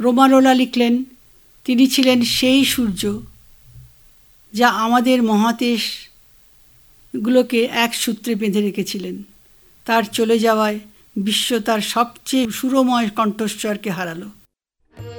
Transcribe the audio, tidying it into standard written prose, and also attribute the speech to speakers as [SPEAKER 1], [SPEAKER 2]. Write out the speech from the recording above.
[SPEAKER 1] রোমারোলা লিখলেন, তিনি ছিলেন সেই সূর্য যা আমাদের মহাদেশগুলোকে এক সূত্রে বেঁধে রেখেছিলেন। তার চলে যাওয়ায় বিশ্ব তার সবচেয়ে সুরময় কণ্ঠস্বরকে হারালো।